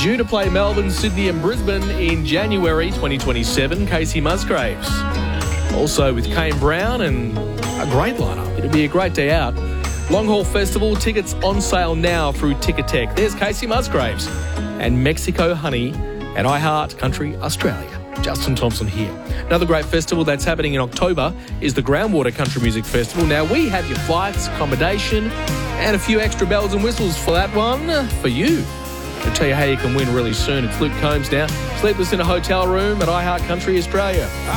Due to play Melbourne, Sydney and Brisbane in January 2027, Casey Musgraves. Also with Kane Brown and a great lineup. It'll be a great day out. Long Haul Festival, tickets on sale now through Ticketek. There's Casey Musgraves and Mexico Honey at iHeart Country Australia. Justin Thompson here. Another great festival that's happening in October is the Groundwater Country Music Festival. Now, we have your flights, accommodation, and a few extra bells and whistles for that one for you. I'll tell you how you can win really soon. It's Luke Combs now. Sleepless in a hotel room at iHeart Country Australia.